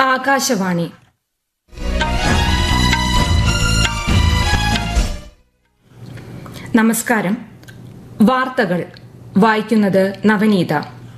ആകാശവാണി നമസ്കാരം. വാർത്തകൾ വായിക്കുന്നത് നവനീത.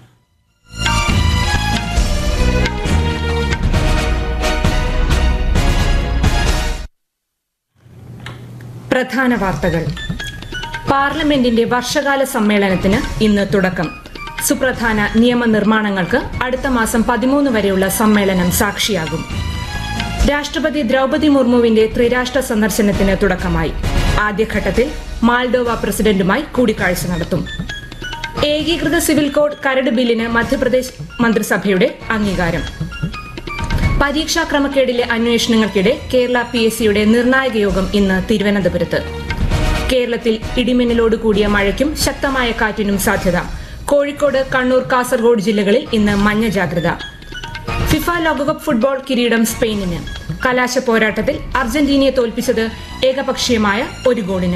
പ്രധാന വാർത്തകൾ. പാർലമെന്റിന്റെ വർഷകാല സമ്മേളനത്തിന് ഇന്ന് തുടക്കം. സുപ്രധാന നിയമനിർമ്മാണങ്ങൾക്ക് അടുത്ത മാസം 13 വരെയുള്ള സമ്മേളനം സാക്ഷിയാകും. രാഷ്ട്രപതി ദ്രൗപദി മുർമുവിന്റെ ത്രിരാഷ്ട്ര സന്ദർശനത്തിന് തുടക്കമായി. ആദ്യഘട്ടത്തിൽ മാൾഡോവ പ്രസിഡന്റുമായി കൂടിക്കാഴ്ച നടത്തും. ഏകീകൃത സിവിൽ കോഡ് കരട് ബില്ലിന് മധ്യപ്രദേശ് മന്ത്രിസഭയുടെ അംഗീകാരം. പരീക്ഷാ ക്രമക്കേടിലെ അന്വേഷണങ്ങൾക്കിടെ കേരള PSCയുടെ നിർണായക യോഗം ഇന്ന് തിരുവനന്തപുരത്ത്. കേരളത്തിൽ ഇടിമിന്നലോട് കൂടിയ മഴയ്ക്കും ശക്തമായ കാറ്റിനും സാധ്യത. കോഴിക്കോട്, കണ്ണൂർ, കാസർഗോഡ് ജില്ലകളിൽ ഇന്ന് മഞ്ഞ ജാഗ്രത. ഫിഫ ലോകകപ്പ് ഫുട്ബോൾ കിരീടം സ്പെയിനിന്. കലാശ പോരാട്ടത്തിൽ അർജന്റീനയെ തോൽപ്പിച്ചത് ഏകപക്ഷീയമായ 1 ഗോളിന്.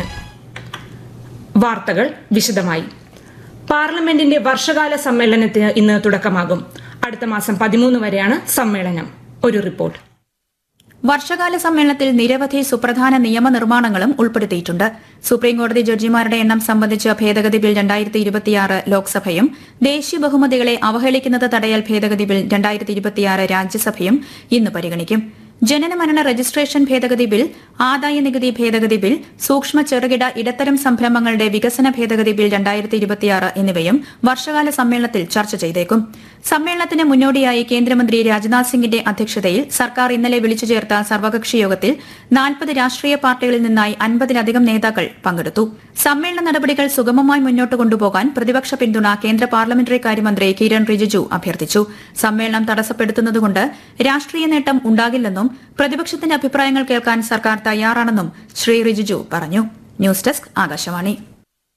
വാർത്തകൾ വിശദമായി. പാർലമെന്റിന്റെ വർഷകാല സമ്മേളനത്തിന് ഇന്ന് തുടക്കമാകും. അടുത്ത മാസം 13 വരെയാണ് സമ്മേളനം. ഒരു റിപ്പോർട്ട്. വർഷകാല സമ്മേളനത്തിൽ നിരവധി സുപ്രധാന നിയമനിർമ്മാണങ്ങളും ഉൾപ്പെടുത്തിയിട്ടുണ്ട്. സുപ്രീംകോടതി ജഡ്ജിമാരുടെ എണ്ണം സംബന്ധിച്ച ഭേദഗതി ബിൽ 2026 ലോക്സഭയും ദേശീയ ബഹുമതികളെ അവഹേളിക്കുന്നത് തടയൽ ഭേദഗതി ബിൽ 2026 രാജ്യസഭയും ഇന്ന് പരിഗണിക്കും. ജനനമരണ രജിസ്ട്രേഷൻ ഭേദഗതി ബിൽ, ആദായ നികുതി ഭേദഗതി ബിൽ, സൂക്ഷ്മ ചെറുകിട ഇടത്തരം സംരംഭങ്ങളുടെ വികസന ഭേദഗതി ബിൽ 2026 എന്നിവയും വർഷകാല സമ്മേളനത്തിൽ ചർച്ച ചെയ്തേക്കും. സമ്മേളനത്തിന് മുന്നോടിയായി കേന്ദ്രമന്ത്രി രാജ്നാഥ് സിംഗിന്റെ അധ്യക്ഷതയിൽ സർക്കാർ ഇന്നലെ വിളിച്ചു ചേർത്ത സർവകക്ഷി യോഗത്തിൽ 40 രാഷ്ട്രീയ പാർട്ടികളിൽ നിന്നായി 50-ലധികം നേതാക്കൾ പങ്കെടുത്തു. സമ്മേളന നടപടികൾ സുഗമമായി മുന്നോട്ട് കൊണ്ടുപോകാൻ പ്രതിപക്ഷ പിന്തുണ കേന്ദ്ര പാർലമെന്ററി കാര്യമന്ത്രി കിരൺ റിജിജു അഭ്യർത്ഥിച്ചു. സമ്മേളനം തടസ്സപ്പെടുത്തുന്നതുകൊണ്ട് രാഷ്ട്രീയ നേട്ടം ഉണ്ടാകില്ലെന്നും പ്രതിപക്ഷത്തിന്റെ അഭിപ്രായങ്ങൾ കേൾക്കാൻ സർക്കാർ തയ്യാറാണെന്നും ശ്രീ റിജിജു പറഞ്ഞു. News desk Akashvani.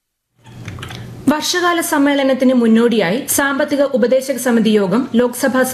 വർഷകാല സമ്മേളനത്തിന് മുന്നോടിയായി സാമ്പത്തിക ഉപദേശക സമിതി യോഗം ലോക്സഭാ